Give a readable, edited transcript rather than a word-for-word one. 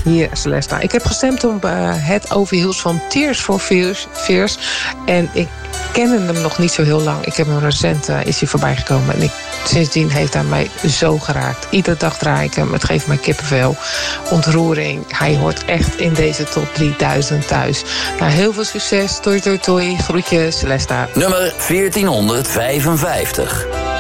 Hier, Celesta. Ik heb gestemd op het Overheels van Tears for Fears. En ik kende hem nog niet zo heel lang. Ik heb hem recent, is hij voorbij gekomen. En sindsdien heeft hij mij zo geraakt. Iedere dag draai ik hem. Het geeft mij kippenvel. Ontroering. Hij hoort echt in deze top 3000 thuis. Nou, heel veel succes. Toi, toi, toi. Groetjes, Celesta. Nummer 1455.